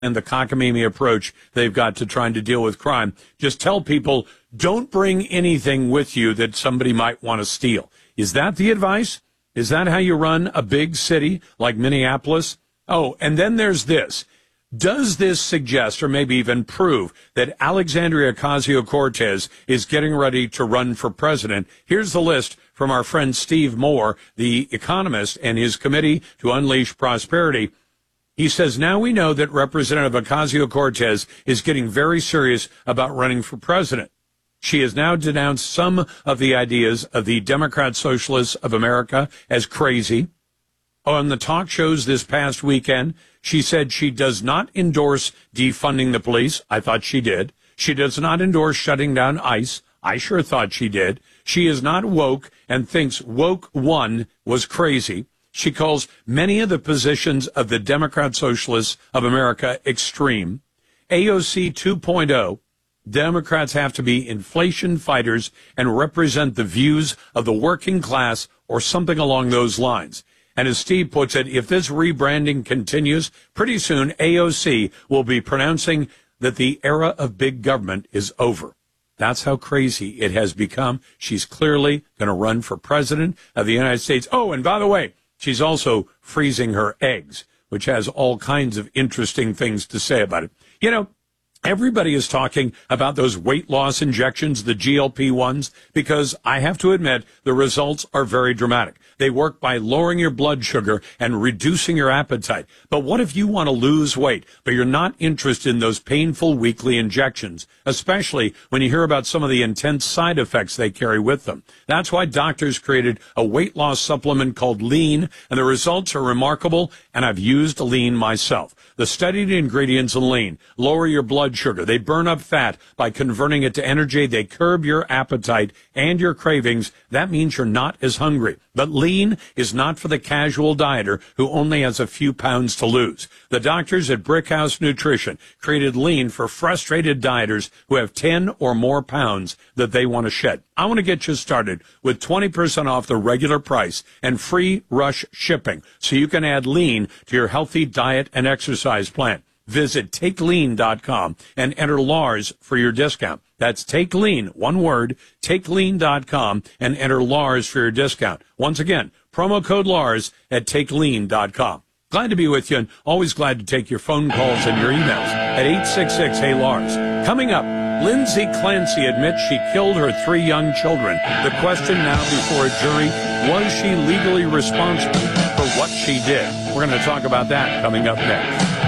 and the cockamamie approach they've got to trying to deal with crime. Just tell people, don't bring anything with you that somebody might want to steal. Is that the advice? Is that how you run a big city like Minneapolis? Oh, and then there's this. Does this suggest or maybe even prove that Alexandria Ocasio-Cortez is getting ready to run for president? Here's the list from our friend Steve Moore, the economist, and his committee to unleash prosperity. He says, now we know that Representative Ocasio-Cortez is getting very serious about running for president. She has now denounced some of the ideas of the Democrat Socialists of America as crazy. On the talk shows this past weekend, she said she does not endorse defunding the police. I thought she did. She does not endorse shutting down ICE. I sure thought she did. She is not woke and thinks woke one was crazy. She calls many of the positions of the Democrat Socialists of America extreme. AOC 2.0, Democrats have to be inflation fighters and represent the views of the working class or something along those lines. And as Steve puts it, if this rebranding continues, pretty soon AOC will be pronouncing that the era of big government is over. That's how crazy it has become. She's clearly going to run for president of the United States. Oh, and by the way, she's also freezing her eggs, which has all kinds of interesting things to say about it. You know, everybody is talking about those weight loss injections, the GLP-1s, because I have to admit the results are very dramatic. They work by lowering your blood sugar and reducing your appetite. But what if you want to lose weight, but you're not interested in those painful weekly injections, especially when you hear about some of the intense side effects they carry with them? That's why doctors created a weight loss supplement called Lean, and the results are remarkable, and I've used Lean myself. The studied ingredients in Lean lower your blood sugar. They burn up fat by converting it to energy. They curb your appetite and your cravings. That means you're not as hungry. But Lean is not for the casual dieter who only has a few pounds to lose. The doctors at Brickhouse Nutrition created Lean for frustrated dieters who have 10 or more pounds that they want to shed. I want to get you started with 20% off the regular price and free rush shipping so you can add Lean to your healthy diet and exercise plan. Visit TakeLean.com and enter Lars for your discount. That's TakeLean, one word, TakeLean.com, and enter Lars for your discount. Once again, promo code Lars at TakeLean.com. Glad to be with you, and always glad to take your phone calls and your emails at 866-HEY-LARS. Coming up, Lindsay Clancy admits she killed her 3 young children. The question now before a jury, was she legally responsible for what she did? We're going to talk about that coming up next.